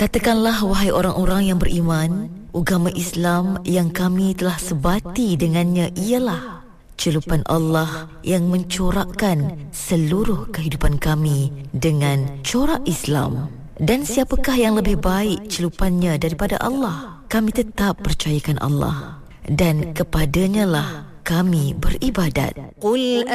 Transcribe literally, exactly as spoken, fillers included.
Katakanlah, wahai orang-orang yang beriman, agama Islam yang kami telah sebati dengannya ialah celupan Allah yang mencorakkan seluruh kehidupan kami dengan corak Islam. Dan siapakah yang lebih baik celupannya daripada Allah? Kami tetap percayakan Allah, dan kepadanya lah kami beribadat. Qul